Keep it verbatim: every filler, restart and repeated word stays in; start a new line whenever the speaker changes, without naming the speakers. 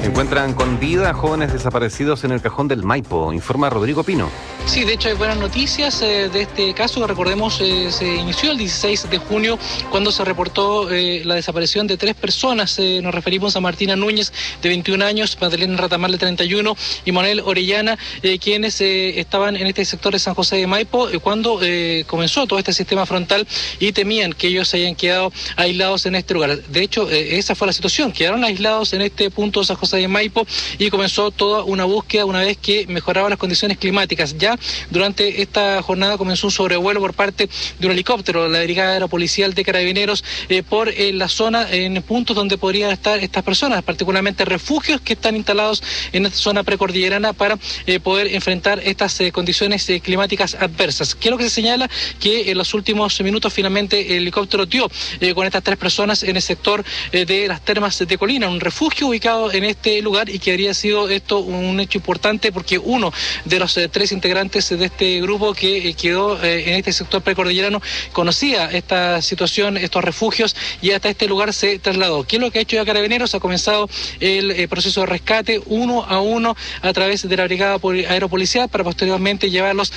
Encuentran con vida a jóvenes desaparecidos en el cajón del Maipo, informa Rodrigo Pino.
Sí, de hecho hay buenas noticias eh, de este caso. Recordemos, eh, se inició el dieciséis de junio cuando se reportó eh, la desaparición de tres personas. Eh, nos referimos a Martina Núñez, de veintiún años, Madeleine Ratamal, de treinta y uno, y Manuel Orellana, eh, quienes eh, estaban en este sector de San José de Maipo eh, cuando eh, comenzó todo este sistema frontal y temían que ellos se hayan quedado aislados en este lugar. De hecho, eh, esa fue la situación. Quedaron aislados en este punto de San José de Maipo y comenzó toda una búsqueda una vez que mejoraban las condiciones climáticas. Ya durante esta jornada comenzó un sobrevuelo por parte de un helicóptero, la Brigada Aeropolicial de Carabineros, eh, por eh, la zona, en puntos donde podrían estar estas personas, particularmente refugios que están instalados en esta zona precordillerana para eh, poder enfrentar estas eh, condiciones eh, climáticas adversas. ¿Qué es lo que se señala? Que en los últimos minutos finalmente el helicóptero dio eh, con estas tres personas en el sector eh, de las termas de Colina, un refugio ubicado en este lugar, y que habría sido esto un hecho importante porque uno de los eh, tres integrantes de este grupo que eh, quedó eh, en este sector precordillerano conocía esta situación, estos refugios, y hasta este lugar se trasladó. ¿Qué es lo que ha hecho ya Carabineros? Ha comenzado el eh, proceso de rescate uno a uno a través de la Brigada Aeropolicial para posteriormente llevarlos